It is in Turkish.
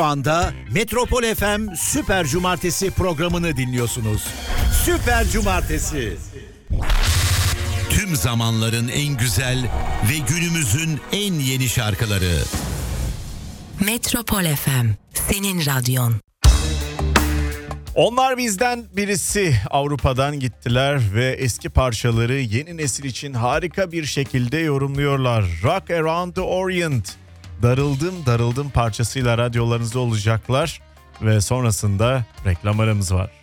Şu anda Metropol FM Süper Cumartesi programını dinliyorsunuz. Süper Cumartesi. Tüm zamanların en güzel ve günümüzün en yeni şarkıları. Metropol FM, senin radyon. Onlar bizden birisi, Avrupa'dan gittiler ve eski parçaları yeni nesil için harika bir şekilde yorumluyorlar. Rock Around the Orient, Darıldım Darıldım parçasıyla radyolarınızda olacaklar ve sonrasında reklam aramız var.